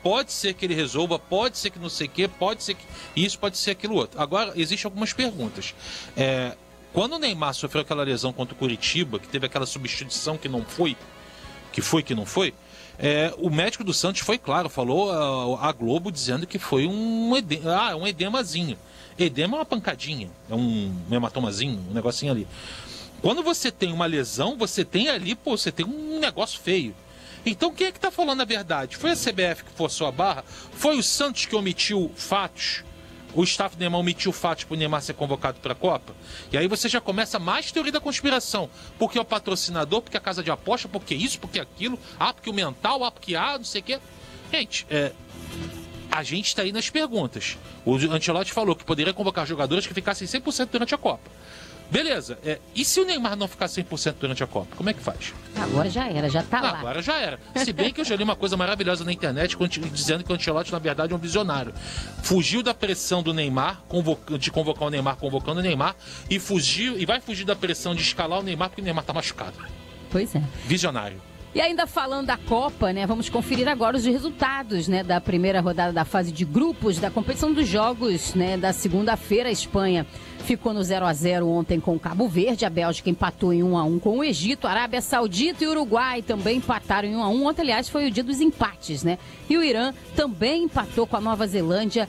pode ser que ele resolva, pode ser que não sei o quê, pode ser que isso, pode ser aquilo outro. Agora, existem algumas perguntas. Quando o Neymar sofreu aquela lesão contra o Curitiba, que teve aquela substituição que não foi, que não foi, o médico do Santos foi claro, falou a Globo dizendo que foi um edemazinho. Edema é uma pancadinha, é um hematomazinho, um negocinho ali. Quando você tem uma lesão, você tem ali, você tem um negócio feio. Então quem é que está falando a verdade? Foi a CBF que forçou a barra? Foi o Santos que omitiu fatos? O staff do Neymar omitiu fatos para o Neymar ser convocado para a Copa? E aí você já começa mais teoria da conspiração. Porque é o patrocinador, porque a casa de aposta, porque isso, porque aquilo, porque o mental, porque não sei o quê. Gente, a gente está aí nas perguntas. O Ancelotti falou que poderia convocar jogadores que ficassem 100% durante a Copa. Beleza, e se o Neymar não ficar 100% durante a Copa, como é que faz? Agora já era, já tá lá. Agora já era. Se bem que eu já li uma coisa maravilhosa na internet dizendo que o Ancelotti, na verdade, é um visionário. Fugiu da pressão do Neymar, de convocar o Neymar, convocando o Neymar, e vai fugir da pressão de escalar o Neymar porque o Neymar tá machucado. Pois é. Visionário. E ainda falando da Copa, né, vamos conferir agora os resultados, né, da primeira rodada da fase de grupos da competição dos jogos, né, da segunda-feira. A Espanha ficou no 0-0 ontem com o Cabo Verde, a Bélgica empatou em 1-1 com o Egito, a Arábia Saudita e o Uruguai também empataram em 1-1. Ontem, aliás, foi o dia dos empates, né? E o Irã também empatou com a Nova Zelândia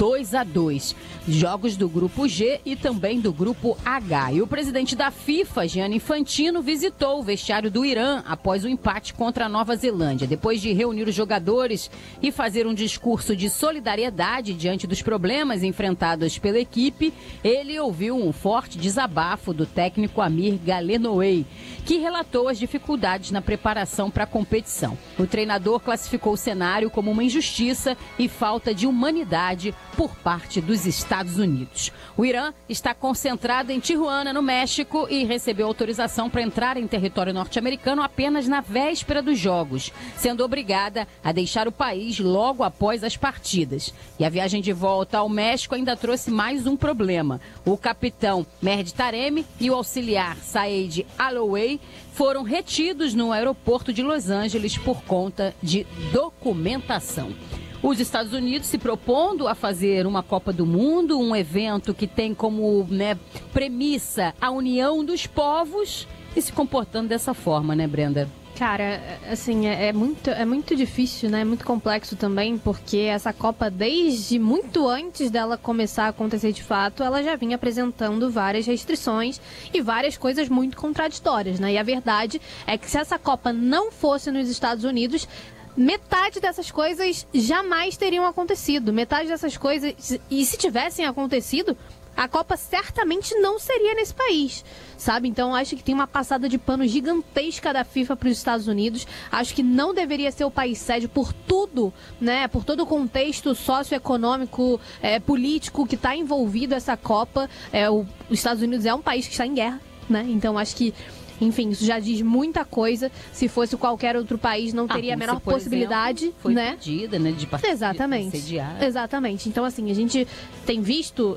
2-2. Jogos do grupo G e também do grupo H. E o presidente da FIFA, Gianni Infantino, visitou o vestiário do Irã após o empate contra a Nova Zelândia. Depois de reunir os jogadores e fazer um discurso de solidariedade diante dos problemas enfrentados pela equipe, ele ouviu um forte desabafo do técnico Amir Galenoei, que relatou as dificuldades na preparação para a competição. O treinador classificou o cenário como uma injustiça e falta de humanidade por parte dos Estados Unidos. O Irã está concentrado em Tijuana, no México, e recebeu autorização para entrar em território norte-americano apenas na véspera dos jogos, sendo obrigada a deixar o país logo após as partidas. E a viagem de volta ao México ainda trouxe mais um problema. O capitão Mehdi Taremi e o auxiliar Saeed Aloway foram retidos no aeroporto de Los Angeles por conta de documentação. Os Estados Unidos se propondo a fazer uma Copa do Mundo, um evento que tem como, né, premissa a união dos povos, e se comportando dessa forma, né, Brenda? Cara, assim, é muito difícil, né? É muito complexo também, porque essa Copa, desde muito antes dela começar a acontecer de fato, ela já vinha apresentando várias restrições e várias coisas muito contraditórias, né? E a verdade é que se essa Copa não fosse nos Estados Unidos, metade dessas coisas jamais teriam acontecido. Metade dessas coisas, e se tivessem acontecido, a Copa certamente não seria nesse país, sabe? Então, acho que tem uma passada de pano gigantesca da FIFA para os Estados Unidos. Acho que não deveria ser o país sede por tudo, né? Por todo o contexto socioeconômico, político que está envolvido essa Copa. Os Estados Unidos é um país que está em guerra, né? Então, acho que, enfim, isso já diz muita coisa. Se fosse qualquer outro país, não teria a menor possibilidade, exemplo, foi né? Pedida, né? De partir, Exatamente. Exatamente. Então, assim, a gente tem visto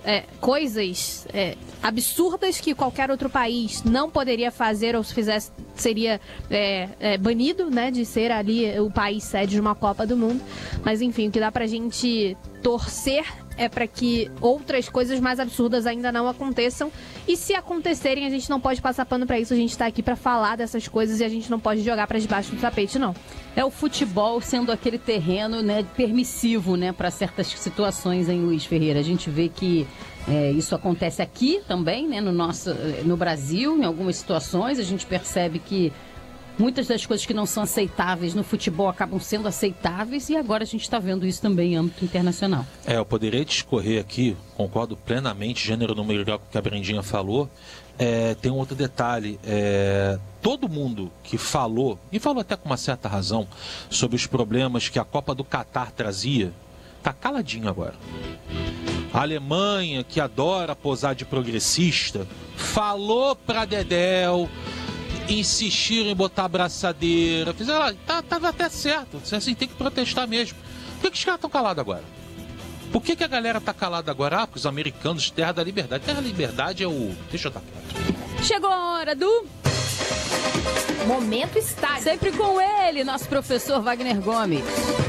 coisas absurdas que qualquer outro país não poderia fazer, ou se fizesse, seria banido, né? De ser ali o país sede de uma Copa do Mundo. Mas, enfim, o que dá pra gente torcer é para que outras coisas mais absurdas ainda não aconteçam. E se acontecerem, a gente não pode passar pano para isso. A gente está aqui para falar dessas coisas e a gente não pode jogar para debaixo do tapete, não. É o futebol sendo aquele terreno, né, permissivo, né, para certas situações, hein, Luiz Ferreira? A gente vê que isso acontece aqui também, né, no Brasil, em algumas situações. A gente percebe que muitas das coisas que não são aceitáveis no futebol acabam sendo aceitáveis, e agora a gente está vendo isso também em âmbito internacional. Eu poderia discorrer aqui, concordo plenamente, gênero, número, que a Brendinha falou. Tem um outro detalhe, todo mundo que falou, e falou até com uma certa razão, sobre os problemas que a Copa do Catar trazia, está caladinho agora. A Alemanha, que adora posar de progressista, falou para Dedéu, insistiram em botar a braçadeira, fizeram, tava até certo, assim, tem que protestar mesmo. Por que os caras estão calados agora? Por que a galera tá calada agora? Porque os americanos, Terra da Liberdade. Terra da Liberdade é o... Deixa eu dar quieto. Chegou a hora do... Momento Estádio. Sempre com ele, nosso professor Wagner Gomes.